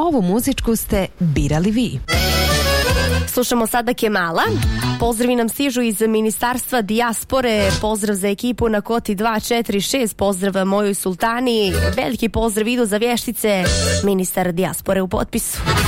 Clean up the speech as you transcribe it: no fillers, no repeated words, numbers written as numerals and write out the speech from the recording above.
ovu muzičku ste birali vi. Slušamo sada Kemala. Pozdravi nam stižu iz Ministarstva dijaspore. Pozdrav za ekipu na Koti 246. Pozdrav mojoj sultani. Veliki pozdrav idu za vještice. Ministar dijaspore u potpisu.